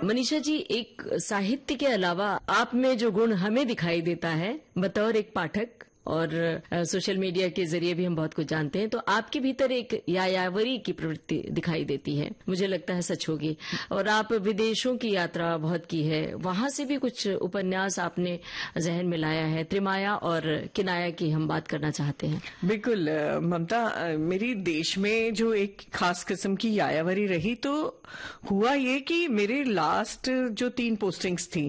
मनीषा जी, एक साहित्य के अलावा आप में जो गुण हमें दिखाई देता है बतौर एक पाठक, और सोशल मीडिया के जरिए भी हम बहुत कुछ जानते हैं, तो आपके भीतर एक यायावरी की प्रवृत्ति दिखाई देती है। मुझे लगता है सच होगी। और आप विदेशों की यात्रा बहुत की है, वहां से भी कुछ उपन्यास आपने जहन में लाया है। त्रिमाया और किनाया की हम बात करना चाहते हैं। बिल्कुल ममता, मेरी देश में जो एक खास किस्म की यायावरी रही, तो हुआ ये कि मेरे लास्ट जो 3 पोस्टिंग्स थी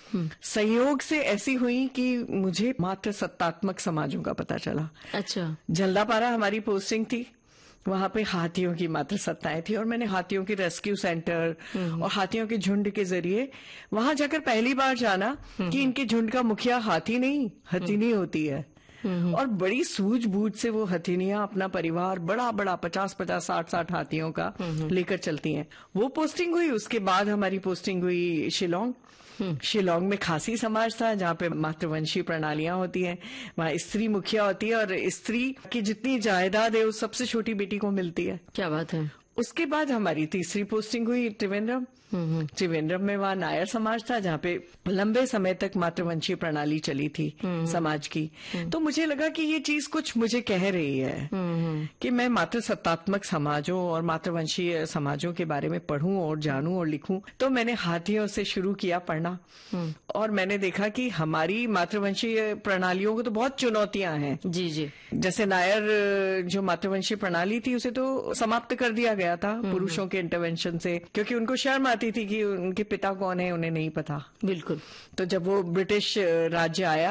संयोग से ऐसी हुई कि मुझे मात्र सत्तात्मक समाजों का पता चला। अच्छा। जल्दापारा हमारी पोस्टिंग थी, वहां पे हाथियों की मात्र सत्ताएं थी, और मैंने हाथियों के रेस्क्यू सेंटर और हाथियों के झुंड के जरिए वहां जाकर पहली बार जाना कि इनके झुंड का मुखिया हाथी नहीं, हथिनी होती है। और बड़ी सूझबूझ से वो हथिनियां अपना परिवार बड़ा बड़ा 50-50, 60-60 हाथियों का लेकर चलती हैं। वो पोस्टिंग हुई। उसके बाद हमारी पोस्टिंग हुई शिलोंग। शिलोंग में खासी समाज था, जहाँ पे मातृवंशी प्रणालियां होती हैं, वहाँ स्त्री मुखिया होती है, और स्त्री की जितनी जायदाद है वो सबसे छोटी बेटी को मिलती है। क्या बात है। उसके बाद हमारी तीसरी पोस्टिंग हुई त्रिवेंद्रम। त्रिवेंद्रम में वहां नायर समाज था, जहाँ पे लंबे समय तक मातृवंशीय प्रणाली चली थी समाज की। तो मुझे लगा कि ये चीज कुछ मुझे कह रही है कि मैं मातृसत्तात्मक समाजों और मातृवंशीय समाजों के बारे में पढ़ूं और जानूं और लिखूं। तो मैंने हाथियों से शुरू किया पढ़ना, और मैंने देखा कि हमारी मातृवंशीय प्रणालियों को तो बहुत चुनौतियां हैं। जी जी। जैसे नायर जो मातृवंशीय प्रणाली थी उसे तो समाप्त कर दिया गया था पुरुषों के इंटरवेंशन से, क्योंकि उनको शर्म आती थी कि उनके पिता कौन है, उन्हें नहीं पता। बिल्कुल। तो जब वो ब्रिटिश राज्य आया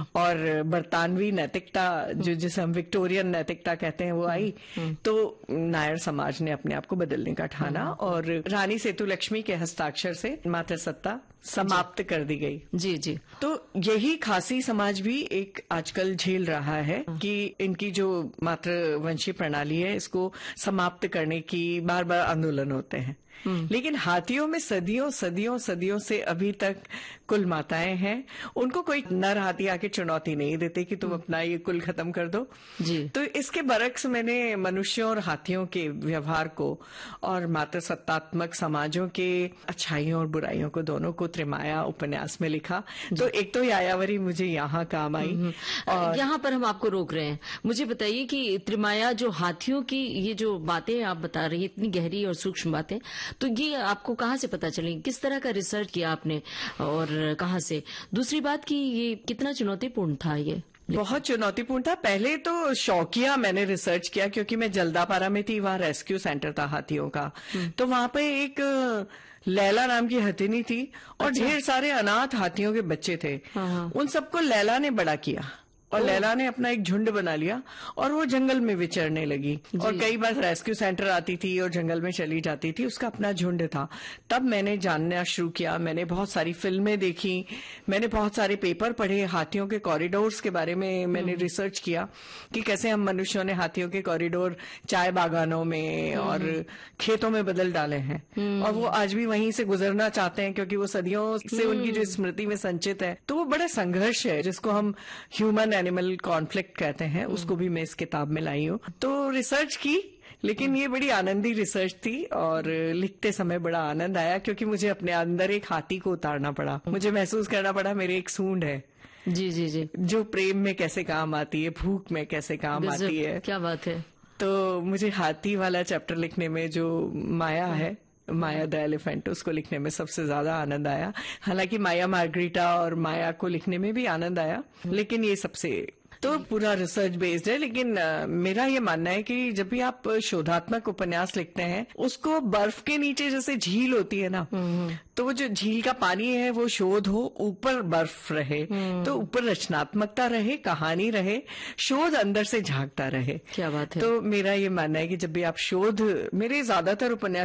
और बरतानवी नैतिकता, जिसे हम विक्टोरियन नैतिकता कहते हैं, वो आई, तो नायर समाज ने अपने आप को बदलने का ठाना, और रानी सेतुलक्ष्मी के हस्ताक्षर से मातृसत्ता समाप्त कर दी गई। जी जी। तो यही खासी समाज भी एक आजकल झेल रहा है कि इनकी जो मातृवंशीय प्रणाली है, इसको समाप्त करने की बार बार आंदोलन होते हैं। लेकिन हाथियों में सदियों सदियों सदियों से अभी तक कुल माताएं हैं। उनको कोई नर हाथी आके चुनौती नहीं देते कि तुम अपना ये कुल खत्म कर दो। जी। तो इसके बरक्स मैंने मनुष्यों और हाथियों के व्यवहार को और मातृसत्तात्मक समाजों के अच्छाइयों और बुराइयों को, दोनों को त्रिमाया उपन्यास में लिखा। तो एक तो यायावरी मुझे यहाँ काम आई। और यहाँ पर हम आपको रोक रहे हैं। मुझे बताइए कि त्रिमाया जो हाथियों की ये जो बातें आप बता रही हैं, इतनी गहरी और सूक्ष्म बातें, तो ये आपको कहाँ से पता चली? किस तरह का रिसर्च किया आपने और कहाँ से? दूसरी बात कि ये कितना चुनौतीपूर्ण था? ये बहुत चुनौतीपूर्ण था। पहले तो शौकिया मैंने रिसर्च किया, क्योंकि मैं जल्दापारा में थी, वहां रेस्क्यू सेंटर था हाथियों का। तो वहां पे एक लैला नाम की हथिनी थी, और ढेर सारे अनाथ हाथियों के बच्चे थे। उन सबको लैला ने बड़ा किया, और लैला ने अपना एक झुंड बना लिया, और वो जंगल में विचरने लगी। और कई बार रेस्क्यू सेंटर आती थी और जंगल में चली जाती थी, उसका अपना झुंड था। तब मैंने जानना शुरू किया, मैंने बहुत सारी फिल्में देखी, मैंने बहुत सारे पेपर पढ़े, हाथियों के कॉरिडोर्स के बारे में मैंने रिसर्च किया कि कैसे हम मनुष्यों ने हाथियों के कॉरिडोर चाय बागानों में और खेतों में बदल डाले हैं, और वो आज भी वहीं से गुजरना चाहते हैं, क्योंकि वो सदियों से उनकी जो स्मृति में संचित है। तो वो बड़ा संघर्ष है, जिसको हम ह्यूमन एनिमल कॉन्फ्लिक्ट कहते हैं, उसको भी मैं इस किताब में लाई हूँ। तो रिसर्च की, लेकिन ये बड़ी आनंदी रिसर्च थी, और लिखते समय बड़ा आनंद आया, क्योंकि मुझे अपने अंदर एक हाथी को उतारना पड़ा। मुझे महसूस करना पड़ा मेरे एक सूंड है। जी जी जी। जो प्रेम में कैसे काम आती है, भूख में कैसे काम आती है। क्या बात है। तो मुझे हाथी वाला चैप्टर लिखने में जो माया है, माया द एलिफेंट, उसको लिखने में सबसे ज्यादा आनंद आया। हालांकि माया मार्गरीटा और माया को लिखने में भी आनंद आया, लेकिन ये सबसे तो पूरा रिसर्च बेस्ड है। लेकिन मेरा ये मानना है कि जब भी आप शोधात्मक उपन्यास लिखते हैं, उसको बर्फ के नीचे जैसे झील होती है ना, तो वो जो झील का पानी है वो शोध हो, ऊपर बर्फ रहे, तो ऊपर रचनात्मकता रहे, कहानी रहे, शोध अंदर से झांकता रहे। क्या बात है। तो मेरा ये मानना है कि जब भी आप शोध, मेरे ज्यादातर उपन्यास